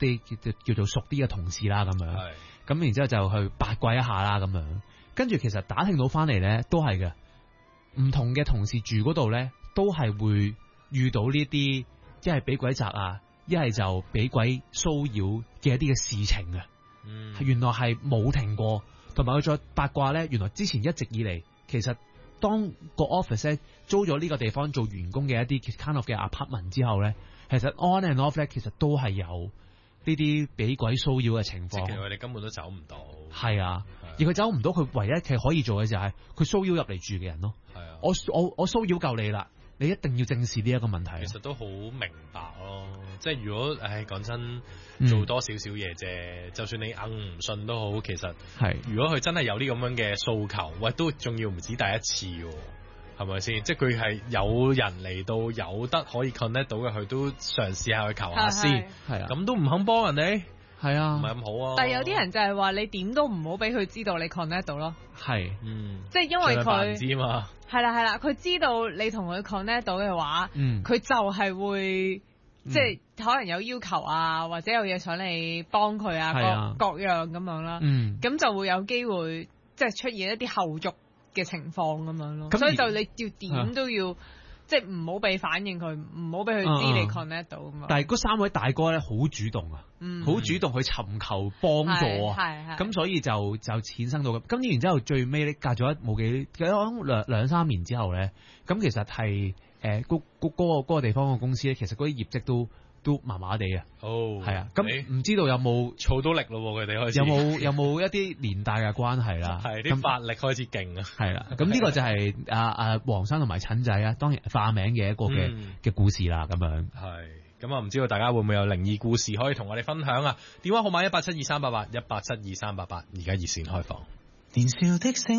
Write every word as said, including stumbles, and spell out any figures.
啲叫叫做熟啲嘅同事啦咁樣，咁然之後就去八卦一下啦咁樣，跟住其實打聽到翻嚟咧都係嘅，唔同嘅同事住嗰度咧都係會遇到呢啲一係俾鬼責啊，一係就俾鬼騷擾嘅一啲嘅事情啊，嗯、原來係冇停過，同埋佢再八卦咧，原來之前一直以嚟其實。當個 office 咧租咗呢個地方做員工嘅一啲 kind of 嘅 apartment 之後咧，其實 on and off 咧其實都係有呢啲俾鬼騷擾嘅情況。 其實佢哋根本都走唔到。 係啊，而佢走唔到，佢唯一佢可以做嘅就係佢騷擾入嚟住嘅人咯。係啊，我我我騷擾夠你啦，你一定要正視呢一個問題。 其實都好明白咯，即係如果唉講真做多少少嘢啫，嗯、就算你硬唔信都好，其實係如果佢真係有呢咁樣嘅訴求，喂都仲要唔止第一次喎，係咪先？即係佢係有人嚟到有得可以 connect 到嘅，佢都嘗試下去求下先，係啊，咁都唔肯幫人哋。係啊，唔係咁好啊。 但係有啲人就係話你點都唔好俾佢知道你 connect 到咯。 係， 嗯，即係因為佢知嘛。係啦係啦，佢知道你同佢 connect 到嘅話，嗯，佢就係會、嗯、即係可能有要求啊，或者有嘢想你幫佢啊，啊各各樣咁樣啦。嗯，咁就會有機會即係出現一啲後續嘅情況咁樣咯。所以就你要點都要。即係唔好俾反應佢，唔好俾佢知你 connect 到咁嘛。 但係嗰三位大哥咧好主動啊，好、嗯、主動去尋求幫助啊，咁所以就就衍生到咁。咁然之後最尾咧隔咗冇幾兩兩三年之後咧，咁其實係誒嗰嗰個嗰個地方嘅公司咧，其實嗰啲業績都都麻麻地啊。哦，係啊，咁唔知道有冇儲到力咯？佢哋開始有冇有冇一啲連帶嘅關係啦？ 係啲法力開始勁啊！ 係啦，咁呢個就係阿阿黃生同埋陳仔啊，當然化名嘅一個嘅嘅、嗯、故事啦，咁樣係咁啊！唔知道大家會唔會有靈異故事可以同我哋分享啊？電話號碼一八七二三八八一八七二三八八，而家熱線開放。年少的